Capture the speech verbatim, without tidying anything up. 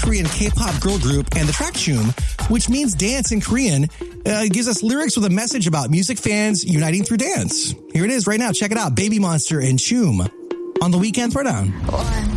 Korean K-pop girl group, and the track Chum, which means dance in Korean, uh, gives us lyrics with a message about music fans uniting through dance. Here it is right now. Check it out. Baby Monster and Chum on the Weekend Throwdown. One.